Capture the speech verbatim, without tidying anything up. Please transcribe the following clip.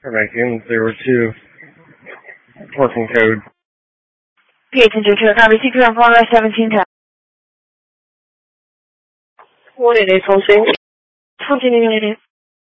Correcting zero two. Working code. P attention to a copy. C P R Florida seventeen ten. one eight eight, phone same. Continuing unit.